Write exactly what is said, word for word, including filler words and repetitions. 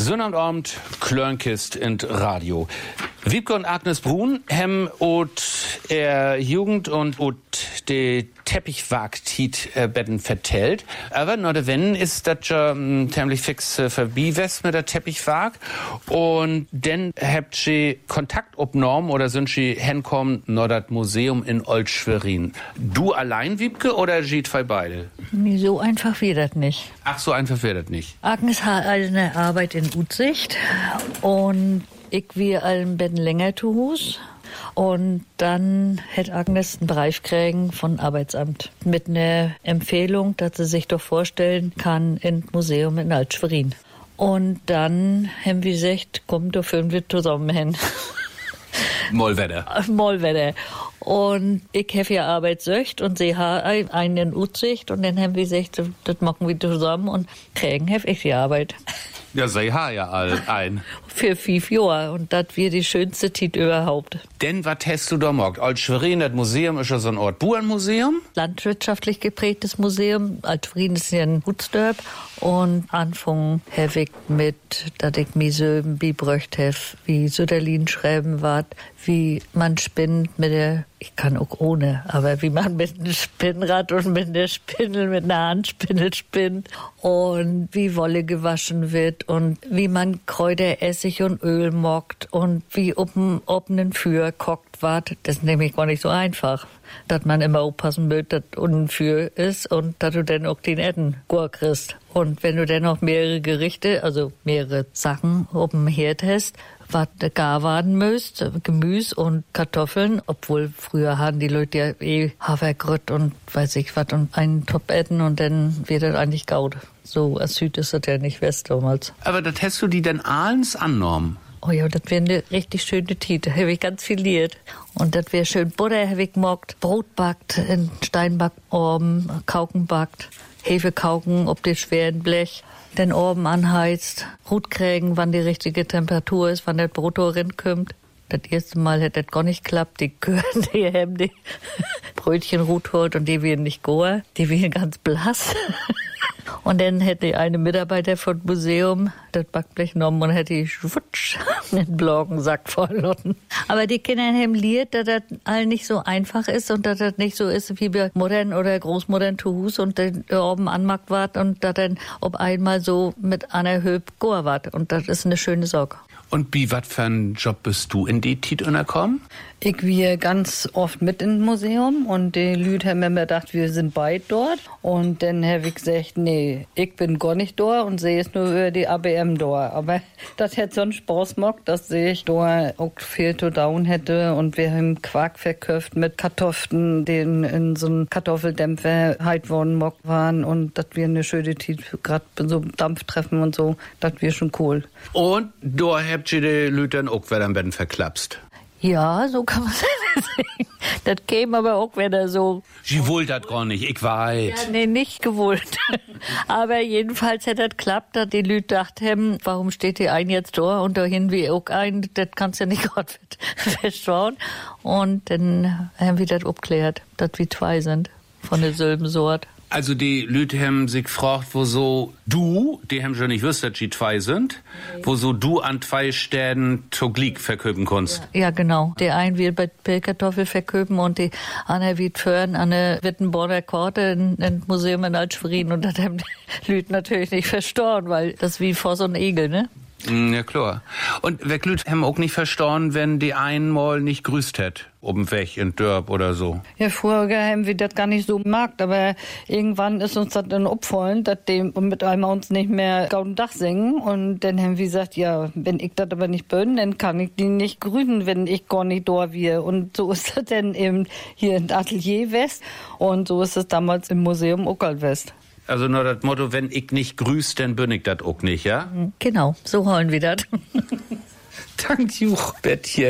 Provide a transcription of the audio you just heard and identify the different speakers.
Speaker 1: Sonnabend, Klörnkist in Radio. Wiebke und Agnes Brun haben ut er Jugend und ut de Teppichwagtit äh, Betten vertellt. Aber nur der Wenn ist das schon ziemlich fix äh, verbiewest mit der Teppichwag. Und dann habt ihr Kontakt obnorm oder sind sie hinkommen nur das Museum in Old-Schwerin. Du allein, Wiebke, oder geht bei beide?
Speaker 2: Nee, so einfach wird das nicht.
Speaker 1: Ach, so einfach wird das nicht.
Speaker 2: Agnes hat eine Arbeit in Utsicht und ich wir allen Betten länger zu Hus. Und dann hätte Agnes einen Brief kriegen von Arbeitsamt mit einer Empfehlung, dass sie sich doch vorstellen kann ins Museum in Alt-Schwerin. Und dann haben wir gesagt, komm, da führen wir zusammen hin.
Speaker 1: Mollwetter.
Speaker 2: Mollwetter. Und ich habe ja Arbeitssücht und sie hat einen in Utsicht und dann haben wir gesagt, das machen wir zusammen und kriegen habe ich die Arbeit.
Speaker 1: Ja, sie ha ja all ein.
Speaker 2: Für fünf Jahre und das wird die schönste Zeit überhaupt.
Speaker 1: Denn was hast du da gemacht? Alt-Schwerin, das Museum ist ja so ein Ort Bauernmuseum?
Speaker 2: Landwirtschaftlich geprägtes Museum. Alt-Schwerin ist ja ein Gutsdorf. Und Anfang habe ich mit, dass ich mir so beigebracht habe, wie Süderlin schreiben wird, wie man spinnt mit der, ich kann auch ohne, aber wie man mit einem Spinnrad und mit der Spindel, mit einer Handspindel spinnt und wie Wolle gewaschen wird und wie man Kräuter, Essig und Öl mockt und wie auf dem offenen Feuer kocht wird. Das ist nämlich gar nicht so einfach, dass man immer aufpassen muss, dass unten Feuer ist und dass du dann auch den Essen gut kriegst. Und wenn du dann noch mehrere Gerichte, also mehrere Sachen auf dem Herd hast, was gar werden müsst, Gemüse und Kartoffeln, obwohl früher haben die Leute ja eh Hafergrüt und weiß ich was und einen Topf essen und dann wird das eigentlich gaut. So als Süd ist das ja nicht West damals.
Speaker 1: Aber das hast du die denn abends angenommen?
Speaker 2: Oh ja, das wäre eine richtig schöne Tite. Da habe ich ganz viel liert. Und das wäre schön Butter habe ich gemockt, Brot backt, in Steinbackorben, Kauken backt, Hefe kauken auf dem schweren Blech, den Orben anheizt, Rut kriegen, wann die richtige Temperatur ist, wann das Brot rinkommt. Das erste Mal hätte das gar nicht geklappt. Die Kühe, die haben die Brötchen Rut holt und die werden nicht goa, die werden ganz blass. Und dann hätte eine Mitarbeiter vom Museum das Backblech genommen und hätte ich schwutsch einen Blockensack verloren. Aber die Kinder haben liert, dass das all nicht so einfach ist und dass das nicht so ist wie bei Muttern oder Großmuttern zu Hus und dann oben anmacht wart und dass dann ob einmal so mit einer Höhe goa wart. Und das ist eine schöne Sache.
Speaker 1: Und wie, was für einen Job bist du in die Tit unterkommen?
Speaker 3: Ich wir ganz oft mit ins Museum und die Leute haben mir gedacht, wir sind beide dort. Und dann habe ich gesagt, nee, ich bin gar nicht dort und sehe es nur über die A B M dort. Aber das hätte so einen Spaß gemacht, dass ich dort auch viel zu down hätte. Und wir haben Quark verkauft mit Kartoffeln, die in so einem Kartoffeldämpfer halt worden waren. Und das wir eine schöne Tit, gerade so Dampftreffen und so, das wir schon cool.
Speaker 1: Und da habt ihr die Leute dann auch wieder am Betten verklapst?
Speaker 2: Ja, so kann man es sagen. Das käme aber auch wieder so.
Speaker 1: Sie wollt das gar nicht, ich weiß.
Speaker 2: Ja, nee, nicht gewollt. Aber jedenfalls hat das geklappt, dass die Leute dachten, warum steht die ein jetzt da und dahin wie auch ein, das kannst du ja nicht gerade verstauen. Und dann haben wir das abgeklärt, dass wir zwei sind von derselben Sort.
Speaker 1: Also die Leute haben sich gefragt, wo so du, die haben schon nicht gewusst, dass sie zwei sind, okay, wo so du an zwei Städten Toglik verköpen kannst.
Speaker 2: Ja, ja, genau. Der ein wird bei Pellkartoffel verköpen und die andere wird föhren an der Wittenborder Korte in, in Museum in Alt-Schwerin. Und das haben die Leute natürlich nicht verstanden, weil das ist wie vor so ein Egel, ne?
Speaker 1: Ja, klar. Und wer Leute haben auch nicht verstanden, wenn die einmal nicht grüßt hätt, oben weg in Dörp oder so.
Speaker 3: Ja, früher haben wir das gar nicht so gemacht, aber irgendwann ist uns das dann aufgefallen, dass die mit einmal uns nicht mehr Gauden Dach singen und dann haben wir gesagt, ja, wenn ich das aber nicht bin, dann kann ich die nicht grüßen, wenn ich gar nicht da wir. Und so ist das dann eben hier in Atelier West und so ist es damals im Museum Uckerl West.
Speaker 1: Also nur das Motto, wenn ich nicht grüß, dann bin ich das auch nicht, ja?
Speaker 2: Genau, so holen wir das.
Speaker 1: Dank, Juch, Bettchen.